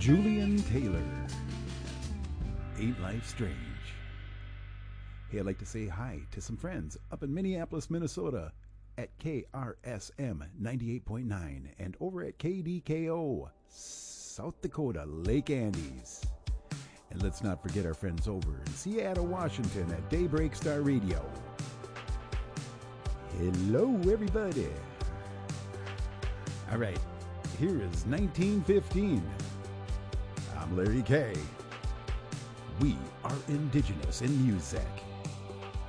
Julian Taylor. Ain't Life Strange? Hey, I'd like to say hi to some friends up in Minneapolis, Minnesota at KRSM 98.9 and over at KDKO, South Dakota, Lake Andes. And let's not forget our friends over in Seattle, Washington at Daybreak Star Radio. Hello, everybody. All right, here is 1915. I'm Larry K. We are indigenous in music.